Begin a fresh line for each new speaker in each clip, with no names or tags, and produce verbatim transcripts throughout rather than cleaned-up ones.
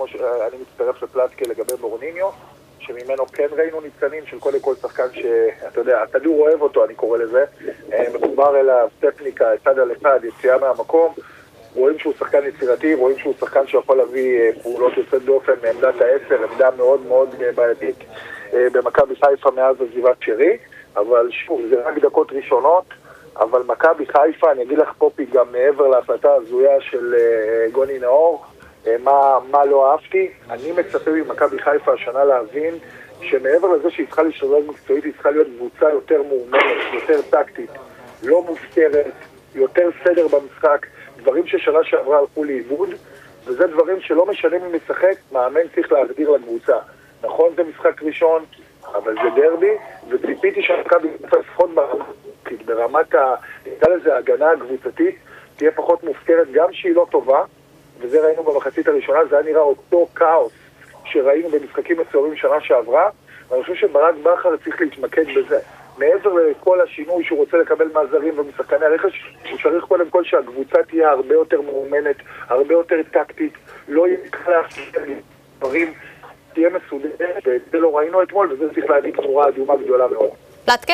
כמו שאני מצטרף לפלטקה לגבי בורניניו, שממנו כן ראינו ניצנים של קודם כל שחקן שאתה יודע, הכדור אוהב אותו, אני קורא לזה, מחובר אליו טכניקה, צד על אחד, יציאה מהמקום, רואים שהוא שחקן יצירתי, רואים שהוא שחקן שיכול להביא פעולות יוצאת דופן מעמדת העשר, עמדה מאוד מאוד בעייתית במכבי חיפה מאז עזיבת שרי, אבל שוב, זה רק דקות ראשונות, אבל מכבי חיפה, אני אגיד לך פופי, גם מעבר להחלטה הזויה של גוני נאור, מה, מה לא אהבתי, אני מצפה ממכבי חיפה השנה להבין שמעבר לזה שהיא צריכה להשתדרג מקצועית, היא צריכה להיות קבוצה יותר מאומנת, יותר טקטית, לא מופקרת, יותר סדר במשחק, דברים ששנה שעברה הלכו לאיבוד, וזה דברים שלא משנה מי משחק, מאמן צריך להגדיר לקבוצה. נכון, זה משחק ראשון, אבל זה דרבי, וציפיתי שמכבי חיפה לפחות ברמת ה... נקרא לזה ההגנה הקבוצתית, תהיה פחות מופקרת, גם שהיא לא טובה, וזה ראינו במחצית הראשונה, זה היה נראה אותו כאוס שראינו במשחקים מסוימים שנה שעברה, ואני חושב שברק בכר צריך להתמקד בזה. מעבר לכל השינוי שהוא רוצה לקבל מהזרים ומשחקני הרכש, הוא צריך קודם כל שהקבוצה תהיה הרבה יותר מאומנת, הרבה יותר טקטית, לא יקרה דברים, תהיה מסודרת, וזה לא ראינו אתמול, וזה צריך להדליק נורה אדומה גדולה מאוד.
פלטקה?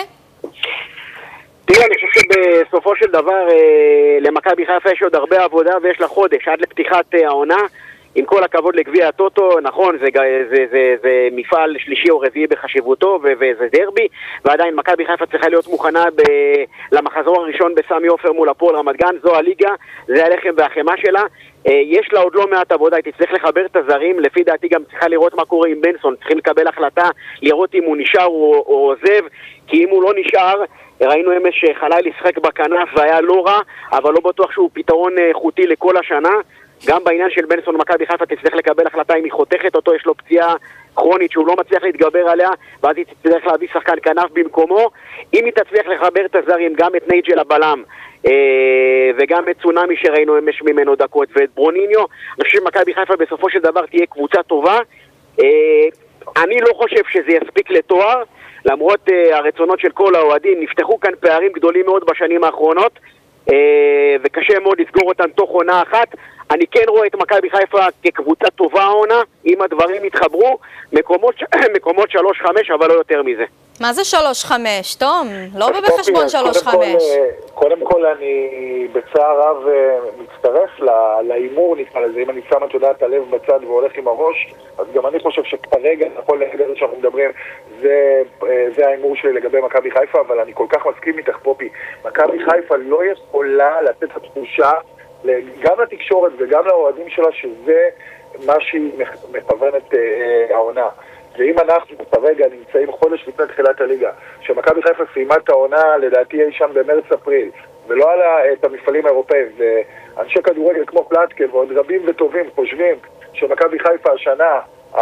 תראה, אני חושב שבסופו של דבר למכבי חיפה יש עוד הרבה עבודה ויש לה חודש עד לפתיחת העונה. עם כל הכבוד לגביע הטוטו, נכון, זה, זה, זה, זה מפעל שלישי או רביעי בחשיבותו ו- וזה דרבי, ועדיין מכבי חיפה צריכה להיות מוכנה ב- למחזור הראשון בסמי עופר מול הפועל רמת גן, זו הליגה, זה הלחם והחמה שלה. יש לה עוד לא מעט עבודה, היא תצטרך לחבר את הזרים, לפי דעתי גם צריכה לראות מה קורה עם בנסון, צריכים לקבל החלטה, לראות אם הוא נשאר או, או עוזב, כי אם הוא לא נשאר, ראינו אמש חליל לשחק בכנף והיה לא רע, אבל לא בטוח שהוא פתרון איכותי לכל השנה. גם בעניין של בנסון מכבי חיפה תצטרך לקבל החלטה אם היא חותכת אותו, יש לו פציעה כרונית שהוא לא מצליח להתגבר עליה, ואז היא תצטרך להביא שחקן כנף במקומו. אם היא תצליח לחבר את הזרים, גם את נייג'ל הבלם אה, וגם את צונמי שראינו אמש ממנו דקות ואת ברוניניו, אני חושב שמכבי חיפה בסופו של דבר תהיה קבוצה טובה. אה, אני לא חושב שזה יספיק לתואר, למרות אה, הרצונות של כל האוהדים. נפתחו כאן פערים גדולים מאוד בשנים האחרונות, אה, וקשה מאוד לסגור אותם תוך עונה אחת. אני כן רואה את מכבי חיפה כקבוצה טובה עונה, אם הדברים יתחברו, מקומות, מקומות שלוש חמש, אבל לא יותר מזה.
מה זה שלוש חמש, תום? לא בחשבון שלוש חמש.
קודם כל אני בצער רב מצטרף לאימור, נקרא לזה, אם אני שם את יודעת הלב בצד והולך עם הראש, אז גם אני חושב שכרגע, נכון להגיד לזה שאנחנו מדברים, זה, זה האימור שלי לגבי מכבי חיפה, אבל אני כל כך מסכים איתך פופי. מכבי חיפה לא יכולה לתת את התחושה, גם לתקשורת וגם לאוהדים שלה, שזה מה שהיא מכוונת אה, העונה. ואם אנחנו כרגע נמצאים חודש לפני תחילת הליגה, שמכבי חיפה סיימה את העונה לדעתי אי שם במרץ-אפריל, ולא עלה את המפעלים האירופאים, ואנשי כדורגל כמו פלטקה ועוד רבים וטובים חושבים שמכבי חיפה השנה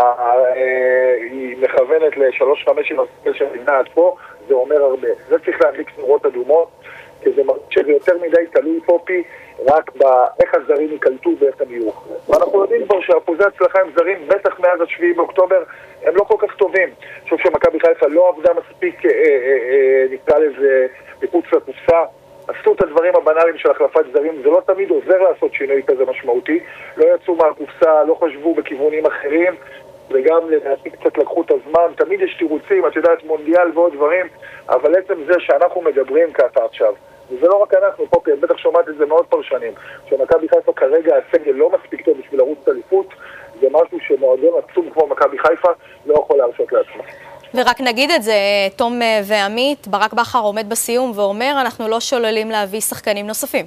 היא מכוונת ל-שלוש חמש עם הסקל של מדינה עד פה, זה אומר הרבה. זה צריך להדליק נורות אדומות, כי זה מרגיש שזה יותר מדי תלוי פופי רק באיך הזרים יקלטו ואיך הם יהיו. ואנחנו יודעים כבר שאחוזי הצלחה עם זרים, בטח מאז השביעי באוקטובר, הם לא כל כך טובים. אני חושב שמכבי חיפה לא עבדה מספיק, אה, אה, אה, נקרא לזה, מחוץ לקופסה. עשו את הדברים הבנאליים של החלפת זרים, זה לא תמיד עוזר לעשות שינוי כזה משמעותי. לא יצאו מהקופסה, לא חשבו בכיוונים אחרים, וגם לדעתי קצת לקחו את הזמן. תמיד יש תירוצים, את יודעת, מונדיאל ועוד דברים, אבל עצם זה שאנחנו מדברים ככה עכשיו, וזה לא רק אנחנו, פופי, בטח שומעת את זה מאוד פרשנים, שמכבי חיפה כרגע הסגל לא מספיק טוב בשביל לרוץ אליפות, זה משהו שמועדון עצום כמו מכבי חיפה לא יכול להרשות לעצמו.
ורק נגיד את זה, תום ועמית, ברק בכר עומד בסיום ואומר, אנחנו לא שוללים להביא שחקנים נוספים.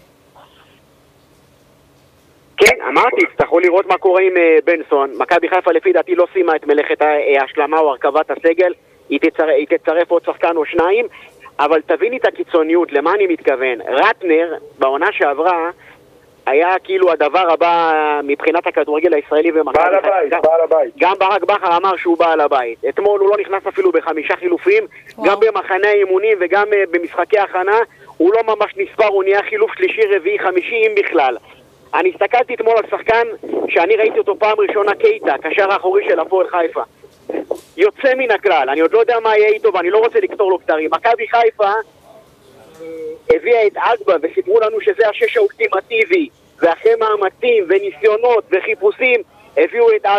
כן, אמרתי, תצטרכו לראות מה קורה עם בנסון. מכבי חיפה לפי דעתי לא סיימה את מלאכת ההשלמה או הרכבת הסגל, היא תצטרף, היא תצטרף עוד שחקן או שניים, אבל תביני את הקיצוניות, למה אני מתכוון? רטנר, בעונה שעברה, היה כאילו הדבר הבא מבחינת הכדורגל הישראלי ומכבי
בעל הבית, בעל הבית.
גם ברק בכר אמר שהוא בעל הבית. אתמול הוא לא נכנס אפילו בחמישה חילופים, וואו. גם במחנה האימונים וגם במשחקי הכנה, הוא לא ממש נספר, הוא נהיה חילוף שלישי, רביעי, חמישי, אם בכלל. אני הסתכלתי אתמול על שחקן שאני ראיתי אותו פעם ראשונה, קייטה, קשר האחורי של הפועל חיפה. יוצא מן הכלל, אני עוד לא יודע מה יהיה איתו ואני לא רוצה לקטור לו כתרים. מכבי חיפה הביאה את אגבה וסיפרו לנו שזה השש האולטימטיבי, ואחרי מאמצים וניסיונות וחיפושים הביאו את